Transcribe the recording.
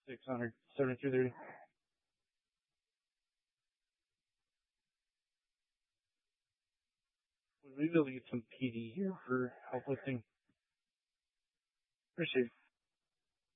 600, 7230. Would we be able to get some PD here for help lifting? Appreciate it.